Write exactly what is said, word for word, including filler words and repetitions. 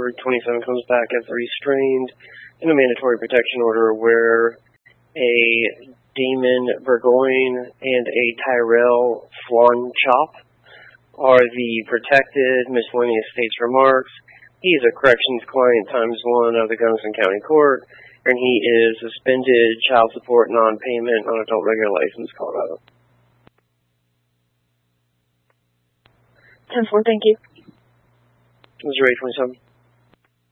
number twenty-seven comes back as restrained in a mandatory protection order where a Damon Burgoyne and a Tyrell Flan Chop are the protected miscellaneous states remarks. He is a corrections client times one of the Gunnison County Court, and he is suspended child support non-payment on adult regular license, Colorado. ten four, thank you. Missouri twenty-seven.